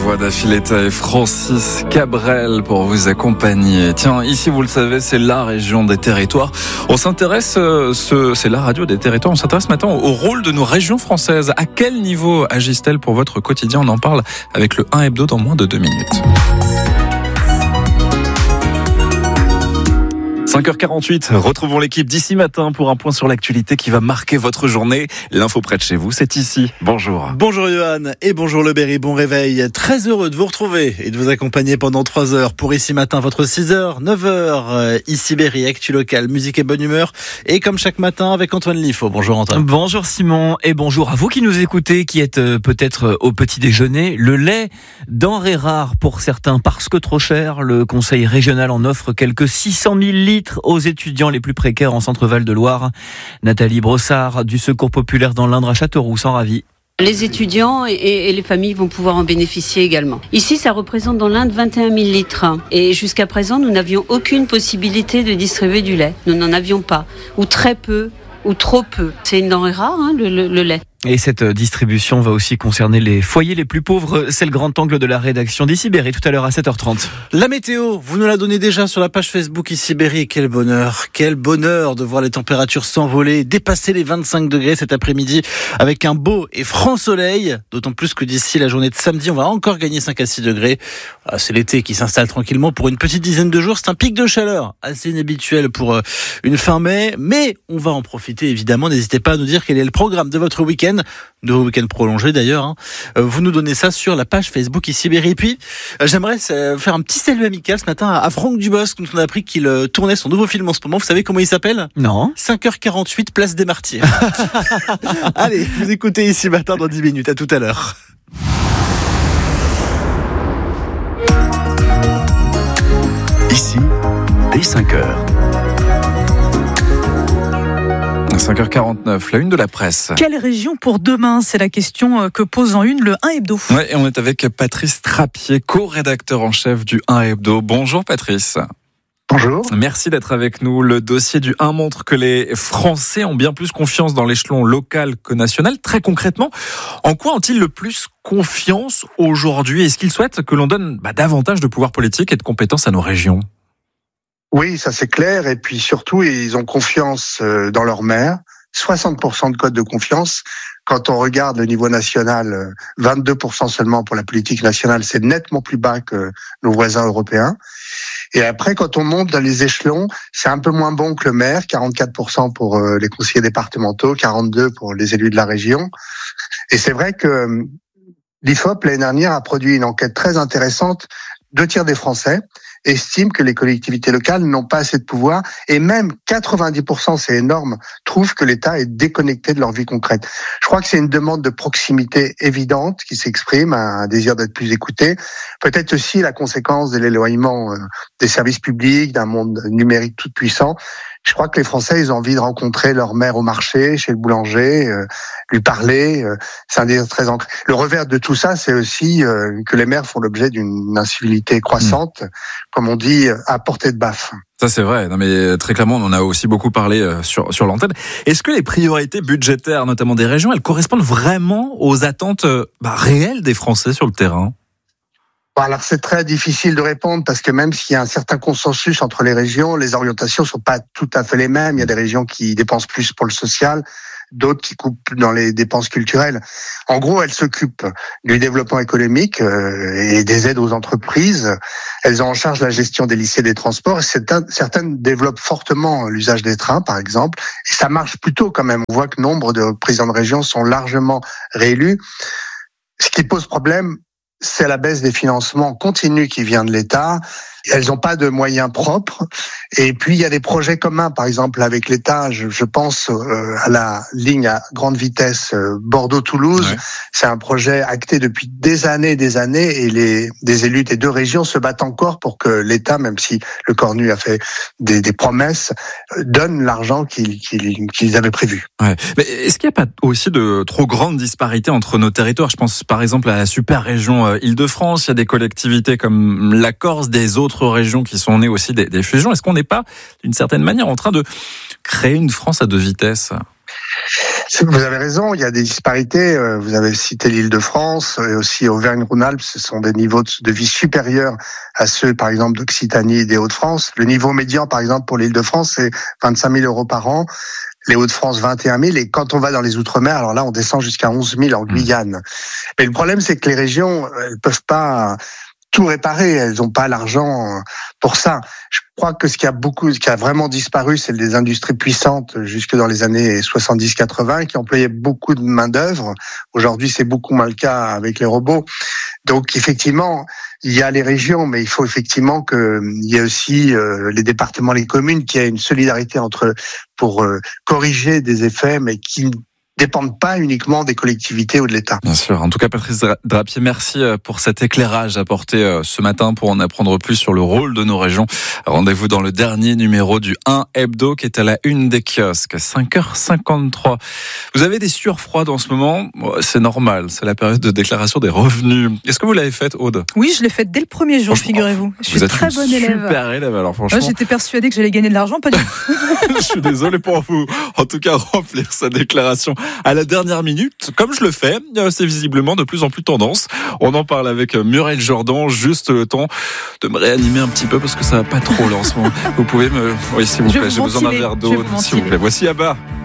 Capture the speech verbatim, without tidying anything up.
voix d'Afiletta et Francis Cabrel pour vous accompagner. Tiens, ici, vous le savez, c'est la région des territoires. On s'intéresse, euh, ce, c'est la radio des territoires. On s'intéresse maintenant au rôle de nos régions françaises. À quel niveau agissent-elles pour votre quotidien? On en parle avec le un Hebdo dans moins de deux minutes. cinq heures quarante-huit, retrouvons l'équipe d'ici matin pour un point sur l'actualité qui va marquer votre journée. L'info près de chez vous, c'est ici. Bonjour. Bonjour Johan et bonjour Le Berry, bon réveil. Très heureux de vous retrouver et de vous accompagner pendant trois heures pour ici matin, votre six heures, neuf heures. Ici Berry, actu local, musique et bonne humeur. Et comme chaque matin avec Antoine Lifo. Bonjour Antoine. Bonjour Simon et bonjour à vous qui nous écoutez, qui êtes peut-être au petit déjeuner. Le lait, denrée rare pour certains parce que trop cher. Le conseil régional en offre quelques six cent mille litres aux étudiants les plus précaires en Centre-Val de Loire. Nathalie Brossard du Secours populaire dans l'Indre à Châteauroux s'en ravit. Les étudiants et, et les familles vont pouvoir en bénéficier également. Ici, ça représente dans l'Indre vingt et un mille litres. Et jusqu'à présent, nous n'avions aucune possibilité de distribuer du lait. Nous n'en avions pas. Ou très peu, ou trop peu. C'est une denrée rare, hein, le, le, le lait. Et cette distribution va aussi concerner les foyers les plus pauvres. C'est le grand angle de la rédaction d'Ici Berry tout à l'heure à sept heures trente. La météo, vous nous la donnez déjà sur la page Facebook Ici Berry. Quel bonheur, quel bonheur de voir les températures s'envoler, dépasser les vingt-cinq degrés cet après-midi avec un beau et franc soleil. D'autant plus que d'ici la journée de samedi, on va encore gagner cinq à six degrés. C'est l'été qui s'installe tranquillement pour une petite dizaine de jours. C'est un pic de chaleur assez inhabituel pour une fin mai, mais on va en profiter évidemment. N'hésitez pas à nous dire quel est le programme de votre week-end. De vos week-ends prolongés d'ailleurs, hein. Vous nous donnez ça sur la page Facebook Ici Berry. Et puis, j'aimerais faire un petit salut amical ce matin à Franck Dubosc, dont on a appris qu'il tournait son nouveau film en ce moment. Vous savez comment il s'appelle? Non. cinq heures quarante-huit, place des Martyrs. Allez, vous écoutez Ici Matin dans dix minutes. À tout à l'heure. Ici, dès cinq heures. cinq heures quarante-neuf, la une de la presse. Quelle région pour demain? C'est la question que pose en une le un Hebdo. Ouais, et on est avec Patrice Trappier, co-rédacteur en chef du un Hebdo. Bonjour Patrice. Bonjour. Merci d'être avec nous. Le dossier du un montre que les Français ont bien plus confiance dans l'échelon local que national. Très concrètement, en quoi ont-ils le plus confiance aujourd'hui? Est-ce qu'ils souhaitent que l'on donne bah, davantage de pouvoir politique et de compétences à nos régions? Oui, ça c'est clair. Et puis surtout, ils ont confiance dans leur maire. soixante pour cent de code de confiance. Quand on regarde le niveau national, vingt-deux pour cent seulement pour la politique nationale. C'est nettement plus bas que nos voisins européens. Et après, quand on monte dans les échelons, c'est un peu moins bon que le maire. quarante-quatre pour cent pour les conseillers départementaux, quarante-deux pour cent pour les élus de la région. Et c'est vrai que l'I F O P, l'année dernière, a produit une enquête très intéressante. Deux tiers des Français estiment que les collectivités locales n'ont pas assez de pouvoir et même quatre-vingt-dix pour cent, c'est énorme, trouvent que l'État est déconnecté de leur vie concrète. Je crois que c'est une demande de proximité évidente qui s'exprime, un désir d'être plus écouté, peut-être aussi la conséquence de l'éloignement des services publics, d'un monde numérique tout puissant. Je crois que les Français, ils ont envie de rencontrer leur mère au marché, chez le boulanger, euh, lui parler. Euh, c'est un désir très ancré. Le revers de tout ça, c'est aussi euh, que les maires font l'objet d'une incivilité croissante, mmh. comme on dit, à portée de baffe. Ça c'est vrai, non mais très clairement on en a aussi beaucoup parlé sur sur l'antenne. Est-ce que les priorités budgétaires, notamment des régions, elles correspondent vraiment aux attentes bah, réelles des Français sur le terrain? Alors c'est très difficile de répondre parce que même s'il y a un certain consensus entre les régions, les orientations sont pas tout à fait les mêmes. Il y a des régions qui dépensent plus pour le social, d'autres qui coupent dans les dépenses culturelles. En gros, elles s'occupent du développement économique euh, et des aides aux entreprises. Elles ont en charge la gestion des lycées, des transports. Et certaines développent fortement l'usage des trains, par exemple. Et ça marche plutôt quand même. On voit que nombre de présidents de région sont largement réélus. Ce qui pose problème, c'est la baisse des financements continue qui vient de l'État. Elles n'ont pas de moyens propres. Et puis, il y a des projets communs, par exemple, avec l'État. Je, je pense euh, à la ligne à grande vitesse euh, Bordeaux-Toulouse. Ouais. C'est un projet acté depuis des années et des années. Et les des élus des deux régions se battent encore pour que l'État, même si le Cornu a fait des, des promesses, donne l'argent qu'ils, qu'ils, qu'ils avaient prévu. Ouais. Mais est-ce qu'il n'y a pas aussi de trop grandes disparités entre nos territoires? Je pense, par exemple, à la super région euh, Île-de-France. Il y a des collectivités comme la Corse, des autres régions qui sont nées aussi des, des fusions. Est-ce qu'on n'est pas, d'une certaine manière, en train de créer une France à deux vitesses ? Vous avez raison, il y a des disparités. Vous avez cité l'Île-de-France et aussi Auvergne-Rhône-Alpes. Ce sont des niveaux de vie supérieurs à ceux, par exemple, d'Occitanie et des Hauts-de-France. Le niveau médian, par exemple, pour l'Île-de-France, c'est vingt-cinq mille euros par an. Les Hauts-de-France, vingt et un mille. Et quand on va dans les Outre-mer, alors là, on descend jusqu'à onze mille en Guyane. Mais le problème, c'est que les régions, elles peuvent pas tout réparer. Elles n'ont pas l'argent pour ça. Je crois que ce qui a beaucoup, ce qui a vraiment disparu, c'est des industries puissantes jusque dans les années soixante-dix quatre-vingts qui employaient beaucoup de main d'œuvre. Aujourd'hui, c'est beaucoup moins le cas avec les robots. Donc, effectivement, il y a les régions, mais il faut effectivement qu'il y ait aussi euh, les départements, les communes, qui aient une solidarité entre pour euh, corriger des effets, mais qui dépendent pas uniquement des collectivités ou de l'État. Bien sûr. En tout cas, Patrice Drapier, merci pour cet éclairage apporté ce matin pour en apprendre plus sur le rôle de nos régions. Rendez-vous dans le dernier numéro du un Hebdo qui est à la une des kiosques, cinq heures cinquante-trois. Vous avez des sueurs froides en ce moment, c'est normal, c'est la période de déclaration des revenus. Est-ce que vous l'avez faite, Aude ? Oui, je l'ai faite dès le premier jour, figurez-vous. Je suis vous êtes très bonne élève. Super élève, alors franchement. Moi, j'étais persuadée que j'allais gagner de l'argent, pas du tout. Je suis désolé pour vous. En tout cas, remplir sa déclaration à la dernière minute, comme je le fais, c'est visiblement de plus en plus tendance. On en parle avec Muriel Jordan, juste le temps de me réanimer un petit peu parce que ça va pas trop là en ce moment. Vous pouvez me... Oui, s'il vous plaît, j'ai besoin d'un verre d'eau, s'il vous plaît. Voici Abba.